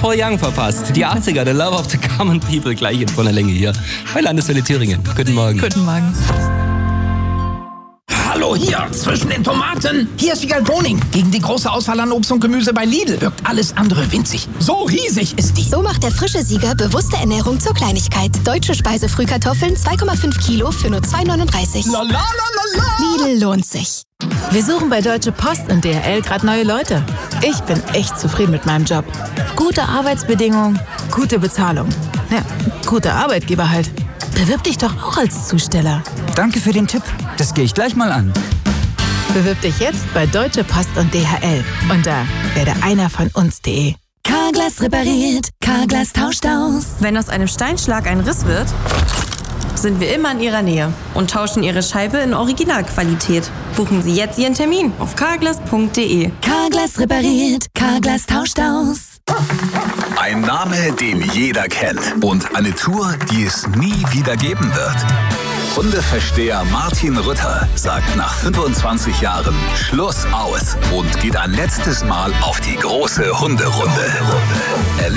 Paul Young verpasst. Die 80er, The Love of the Common People, gleich in voller Länge hier bei Landeswelle Thüringen. Guten Morgen. Guten Morgen. Hallo, hier, zwischen den Tomaten. Hier ist Wiegald Boning. Gegen die große Auswahl an Obst und Gemüse bei Lidl wirkt alles andere winzig. So riesig ist die. So macht der frische Sieger bewusste Ernährung zur Kleinigkeit. Deutsche Speisefrühkartoffeln 2,5 Kilo für nur 2,39. La la la la la. Lidl lohnt sich. Wir suchen bei Deutsche Post und DHL gerade neue Leute. Ich bin echt zufrieden mit meinem Job. Gute Arbeitsbedingungen, gute Bezahlung. Ja, guter Arbeitgeber halt. Bewirb dich doch auch als Zusteller. Danke für den Tipp. Das gehe ich gleich mal an. Bewirb dich jetzt bei Deutsche Post und DHL unter werdeeinervonUns.de. Carglass repariert, Carglass tauscht aus. Wenn aus einem Steinschlag ein Riss wird, sind wir immer in Ihrer Nähe und tauschen Ihre Scheibe in Originalqualität. Buchen Sie jetzt Ihren Termin auf carglass.de. Carglass repariert, Carglass tauscht aus. Ein Name, den jeder kennt und eine Tour, die es nie wieder geben wird. Hundeversteher Martin Rütter sagt nach 25 Jahren Schluss aus und geht ein letztes Mal auf die große Hunderunde.